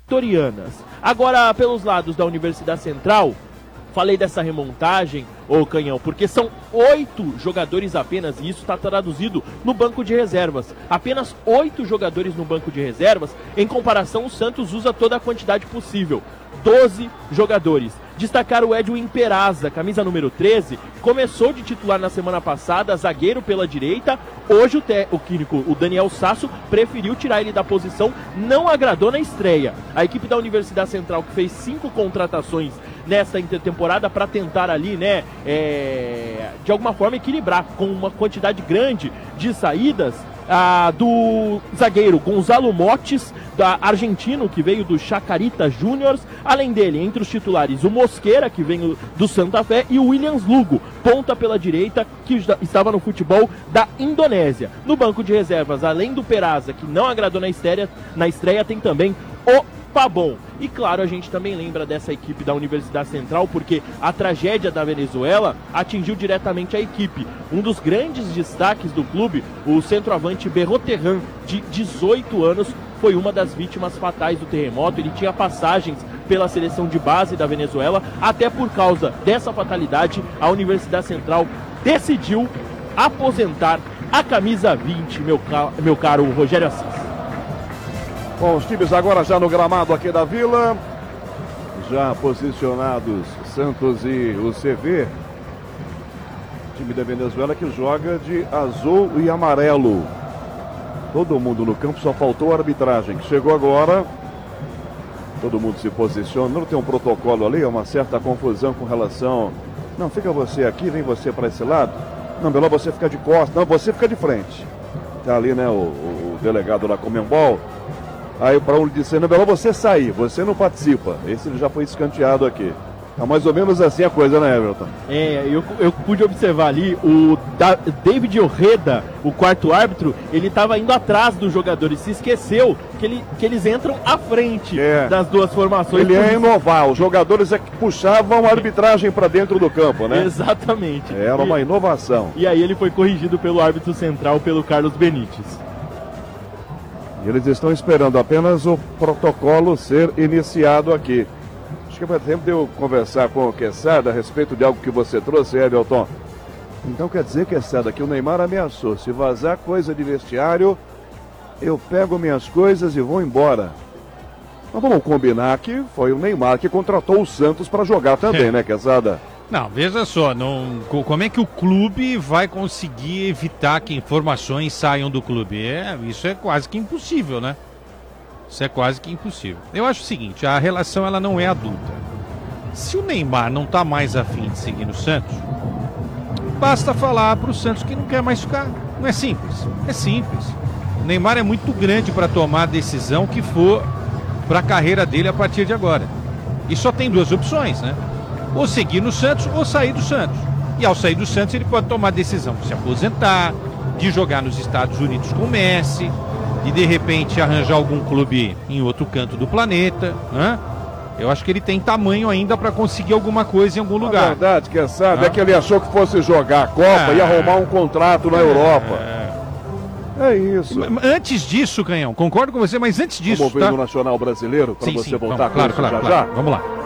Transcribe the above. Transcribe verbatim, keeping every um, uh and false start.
vitorianas. Agora, pelos lados da Universidade Central, falei dessa remontagem, ô Canhão, porque são oito jogadores apenas, e isso está traduzido no banco de reservas. Apenas oito jogadores no banco de reservas, em comparação o Santos usa toda a quantidade possível. doze jogadores. Destacar o Edwin Peraza, camisa número treze, começou de titular na semana passada, zagueiro pela direita. Hoje o, te, o clínico, o Daniel Sasso, preferiu tirar ele da posição, não agradou na estreia. A equipe da Universidade Central, que fez cinco contratações nesta intertemporada para tentar ali, né, é, de alguma forma equilibrar com uma quantidade grande de saídas, ah, do zagueiro Gonzalo Motes, da argentino, que veio do Chacarita Juniors. Além dele, entre os titulares, o Mosquera, que veio do Santa Fé, e o Williams Lugo, ponta pela direita, que estava no futebol da Indonésia. No banco de reservas, além do Peraza, que não agradou na estreia, na estreia tem também o Pabon. E claro, a gente também lembra dessa equipe da Universidade Central, porque a tragédia da Venezuela atingiu diretamente a equipe. Um dos grandes destaques do clube, o centroavante Berroterran, de dezoito anos, foi uma das vítimas fatais do terremoto. Ele tinha passagens pela seleção de base da Venezuela. Até por causa dessa fatalidade, a Universidade Central decidiu aposentar a camisa vinte, meu, ca... meu caro Rogério Assis. Bom, os times agora já no gramado aqui da Vila, já posicionados Santos e o C V. Time da Venezuela que joga de azul e amarelo. Todo mundo no campo, só faltou a arbitragem, que chegou agora. Todo mundo se posiciona, não tem um protocolo ali, é uma certa confusão com relação... Não, fica você aqui, vem você para esse lado. Não, melhor você ficar de costas, não, você fica de frente. Tá ali, né, o, o delegado da Conmebol. Aí para um disse, não, melhor você sair, você não participa. Esse ele já foi escanteado aqui. É mais ou menos assim a coisa, né, Everton? É, eu, eu pude observar ali, o da, David Orreda, o quarto árbitro, ele estava indo atrás dos jogadores, se esqueceu que, ele, que eles entram à frente é. das duas formações. Ele é inovar, os jogadores é que puxavam a arbitragem para dentro do campo, né? Exatamente. Era uma inovação. E aí ele foi corrigido pelo árbitro central, pelo Carlos Benítez. E eles estão esperando apenas o protocolo ser iniciado aqui. Acho que vai tempo de eu conversar com o Quesada a respeito de algo que você trouxe, Everton. Então quer dizer, Quesada, que o Neymar ameaçou, se vazar coisa de vestiário, eu pego minhas coisas e vou embora. Mas vamos combinar que foi o Neymar que contratou o Santos para jogar também, é. né, Quesada? Não, veja só, não, como é que o clube vai conseguir evitar que informações saiam do clube? É, isso é quase que impossível, né? Isso é quase que impossível. Eu acho o seguinte, a relação ela não é adulta. Se o Neymar não tá mais afim de seguir no Santos, basta falar pro Santos que não quer mais ficar. Não é simples? É simples. O Neymar é muito grande para tomar a decisão que for para a carreira dele a partir de agora. E só tem duas opções, né? Ou seguir no Santos ou sair do Santos. E ao sair do Santos ele pode tomar a decisão de se aposentar, de jogar nos Estados Unidos com o Messi, de de repente arranjar algum clube em outro canto do planeta, né? Eu acho que ele tem tamanho ainda para conseguir alguma coisa em algum lugar. A verdade, quem sabe, ah. é que ele achou que fosse jogar a Copa e é. arrumar um contrato na é. Europa. É isso. Antes disso, Canhão, concordo com você, mas antes disso... Vamos ver tá? no Nacional Brasileiro, para você sim, voltar vamos, com claro, isso claro, já claro. já? Vamos lá.